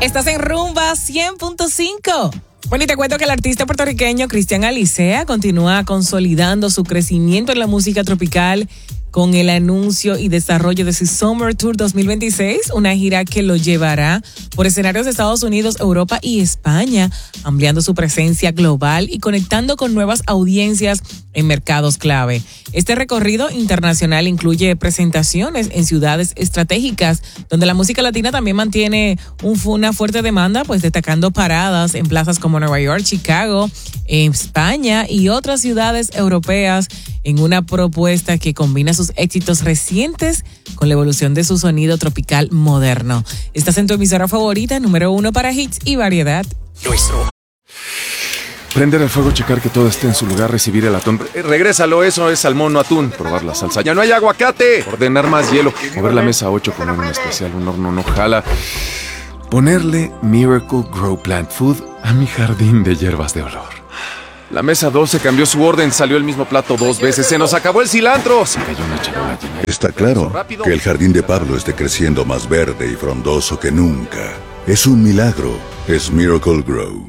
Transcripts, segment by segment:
Estás en Rumba 100.5. Bueno, y te cuento que el artista puertorriqueño Cristian Alicea continúa consolidando su crecimiento en la música tropical con el anuncio y desarrollo de su Summer Tour 2026, una gira que lo llevará por escenarios de Estados Unidos, Europa y España, ampliando su presencia global y conectando con nuevas audiencias en mercados clave. Este recorrido internacional incluye presentaciones en ciudades estratégicas, donde la música latina también mantiene una fuerte demanda, pues destacando paradas en plazas como Nueva York, Chicago, España y otras ciudades europeas, en una propuesta que combina sus éxitos recientes con la evolución de su sonido tropical moderno. Estás en tu emisora favorita, número 1 para hits y variedad. Nuestro. Prender el fuego, checar que todo esté en su lugar, recibir el atún. Regrésalo, eso es salmón, no atún. Probar la salsa. ¡Ya no hay aguacate! Ordenar más hielo. Mover la mesa 8, poner un especial, un horno no jala. Ponerle Miracle Grow Plant Food a mi jardín de hierbas de olor. La mesa 12 cambió su orden, salió el mismo plato 2 veces, se nos acabó el cilantro. Se cayó una charola llena. Está claro que el jardín de Pablo esté creciendo más verde y frondoso que nunca. Es un milagro, es Miracle Grow.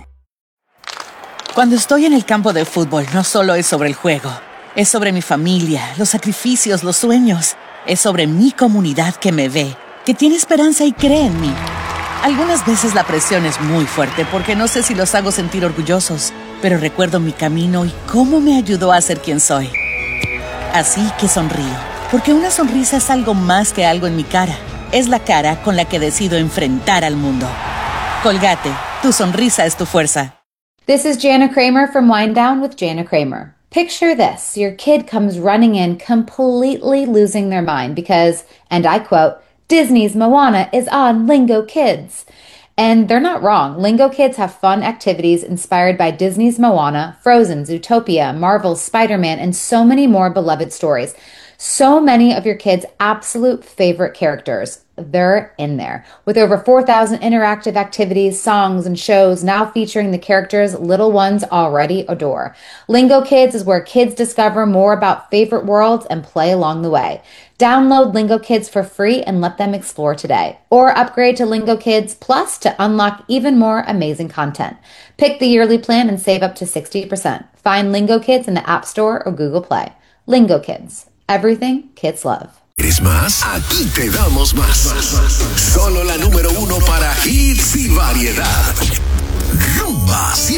Cuando estoy en el campo de fútbol, no solo es sobre el juego, es sobre mi familia, los sacrificios, los sueños. Es sobre mi comunidad que me ve, que tiene esperanza y cree en mí. Algunas veces la presión es muy fuerte porque no sé si los hago sentir orgullosos, pero recuerdo mi camino y cómo me ayudó a ser quien soy. Así que sonrío, porque una sonrisa es algo más que algo en mi cara. Es la cara con la que decido enfrentar al mundo. Colgate, tu sonrisa es tu fuerza. This is Jana Kramer from Wind Down with Jana Kramer. Picture this. Your kid comes running in completely losing their mind because, and I quote, Disney's Moana is on Lingo Kids. And they're not wrong. Lingo Kids have fun activities inspired by Disney's Moana, Frozen, Zootopia, Marvel's Spider-Man, and so many more beloved stories. So many of your kids' absolute favorite characters. They're in there. With over 4,000 interactive activities, songs, and shows now featuring the characters little ones already adore. Lingo Kids is where kids discover more about favorite worlds and play along the way. Download Lingo Kids for free and let them explore today. Or upgrade to Lingo Kids Plus to unlock even more amazing content. Pick the yearly plan and save up to 60%. Find Lingo Kids in the App Store or Google Play. Lingo Kids. Everything kids love. ¿Quieres más? Aquí te damos más. Solo la número 1 para hits y variedad. Rumba